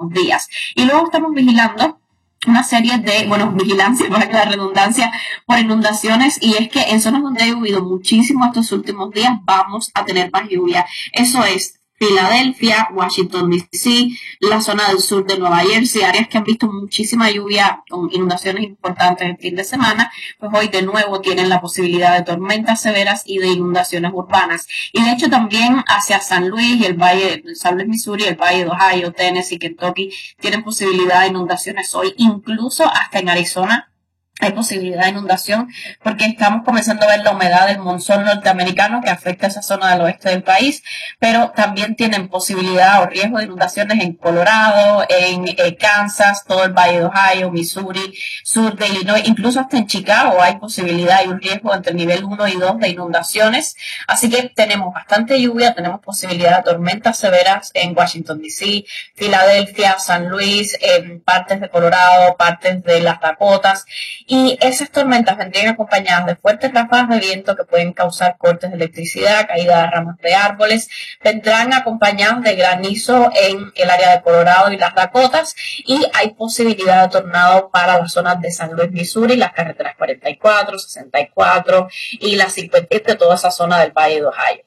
últimos días. Y luego estamos vigilando una serie de, vigilancia, para que la redundancia, por inundaciones, y es que en zonas donde ha llovido muchísimo estos últimos días vamos a tener más lluvia. Eso es Filadelfia, Washington DC, la zona del sur de Nueva Jersey, áreas que han visto muchísima lluvia con inundaciones importantes el fin de semana, pues hoy de nuevo tienen la posibilidad de tormentas severas y de inundaciones urbanas. Y de hecho también hacia San Luis y el Valle, San Luis, Missouri, el Valle de Ohio, Tennessee, Kentucky, tienen posibilidad de inundaciones hoy, incluso hasta en Arizona hay posibilidad de inundación porque estamos comenzando a ver la humedad del monzón norteamericano que afecta a esa zona del oeste del país, pero también tienen posibilidad o riesgo de inundaciones en Colorado, en Kansas, todo el Valle de Ohio, Missouri, sur de Illinois, incluso hasta en Chicago hay posibilidad y un riesgo entre el nivel 1 y 2 de inundaciones, así que tenemos bastante lluvia, tenemos posibilidad de tormentas severas en Washington DC, Filadelfia, San Luis, en partes de Colorado, partes de las Dakotas. Y esas tormentas vendrían acompañadas de fuertes ráfagas de viento que pueden causar cortes de electricidad, caída de ramas de árboles. Vendrán acompañadas de granizo en el área de Colorado y las Dakotas. Y hay posibilidad de tornado para las zonas de San Luis, Missouri, las carreteras 44, 64 y las 57, toda esa zona del Valle de Ohio.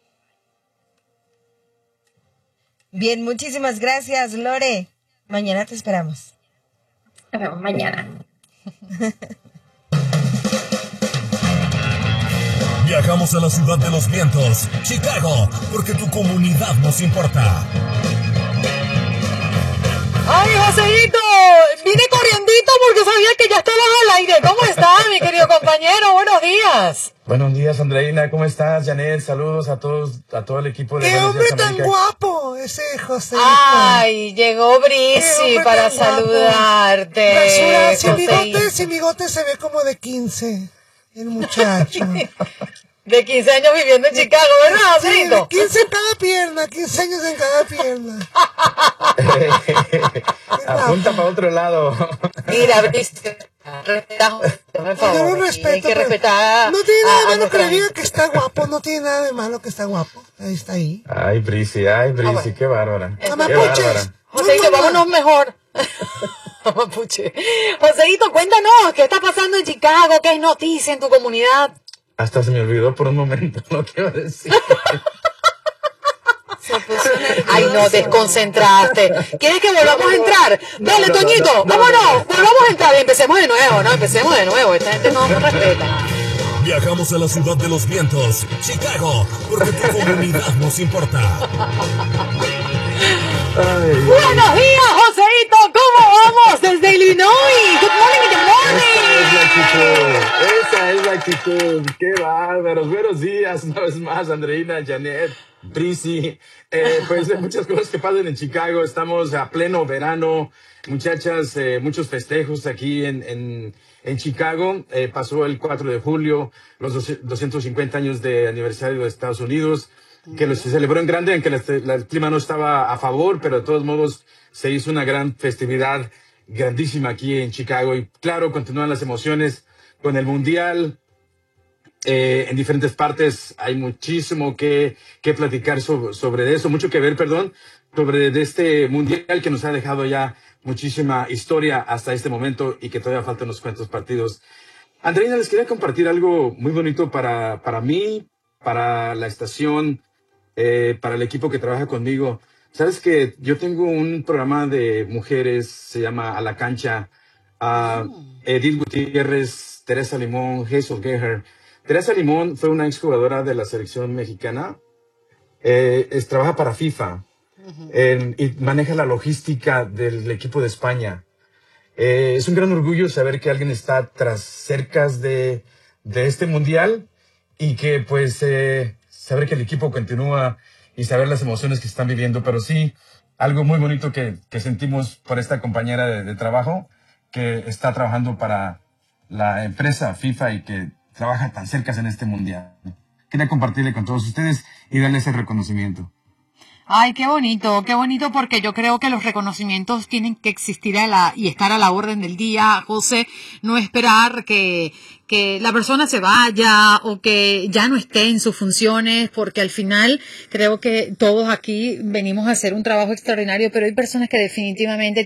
Bien, muchísimas gracias, Lore. Mañana te esperamos. Nos vemos mañana. Viajamos a la ciudad de los vientos, Chicago, porque tu comunidad nos importa. ¡Ay, Joséito! Vine corriendito porque sabía que ya estabas al aire. ¿Cómo estás, mi querido compañero? Buenos días. Buenos días, Andreina. ¿Cómo estás, Janet? Saludos a todos, a todo el equipo de ¡Qué Buenos hombre Días, tan América. guapo ese José! Ay, llegó Brisi para saludarte. Rasura, Joséito. sin bigote se ve como de 15, el muchacho. De 15 años viviendo en Chicago, ¿verdad, Joséito? Sí, 15 en cada pierna, 15 años en cada pierna. Apunta para otro lado. Mira, Brisi, respeta, por favor. Yo lo respeto. Hay que respetar. No tiene nada de malo que nuestra le diga que está guapo, no tiene nada de malo que está guapo. Ahí está ahí. Ay, Brisi, bueno. qué bárbara. Qué Amapuches. bárbara. Joséito, vámonos mejor. Mapuche. Joséito, cuéntanos, ¿qué está pasando en Chicago? ¿Qué es noticia en tu comunidad? Hasta se me olvidó por un momento lo que iba a decir. Ay, no, desconcentraste. ¿Quieres que volvamos a entrar? Dale, no, Toñito, vámonos, volvamos a entrar y empecemos de nuevo, ¿no? Empecemos de nuevo, esta gente no nos respeta. Viajamos a la ciudad de los vientos, Chicago, porque tu comunidad nos importa. Ay, Buenos días, Joséito, ¿cómo vamos? Desde Illinois. Good morning, good morning. esa es la actitud. Qué bárbaros. Buenos días una vez más, Andreina, Janet, Brisi. Pues hay muchas cosas que pasan en Chicago. Estamos a pleno verano. Muchachas, muchos festejos aquí en Chicago. Pasó el 4 de julio, los 250 años de aniversario de Estados Unidos, que se celebró en grande, aunque el clima no estaba a favor, pero de todos modos se hizo una gran festividad grandísima aquí en Chicago. Y claro, continúan las emociones con el Mundial. En diferentes partes hay muchísimo que platicar sobre eso, mucho que ver, sobre de este Mundial que nos ha dejado ya muchísima historia hasta este momento y que todavía faltan unos cuantos partidos. Andreina, les quería compartir algo muy bonito para mí, para la estación, para el equipo que trabaja conmigo. Sabes que yo tengo un programa de mujeres, se llama A la Cancha. Edith Gutiérrez, Teresa Limón, Hazel Geher. Teresa Limón fue una exjugadora de la selección mexicana. Trabaja para FIFA y maneja la logística del equipo de España. Es un gran orgullo saber que alguien está cerca de este mundial y que pues saber que el equipo continúa y saber las emociones que están viviendo. Pero sí, algo muy bonito que sentimos por esta compañera de trabajo que está trabajando para la empresa FIFA y que trabaja tan cerca en este mundial. Quería compartirle con todos ustedes y darles el reconocimiento. Ay, qué bonito, porque yo creo que los reconocimientos tienen que existir y estar a la orden del día, José, no esperar que la persona se vaya o que ya no esté en sus funciones, porque al final creo que todos aquí venimos a hacer un trabajo extraordinario, pero hay personas que definitivamente